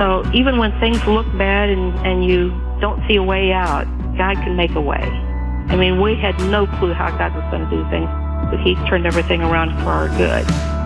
So even when things look bad and you don't see a way out, God can make a way. I mean, we had no clue how God was going to do things, but He turned everything around for our good.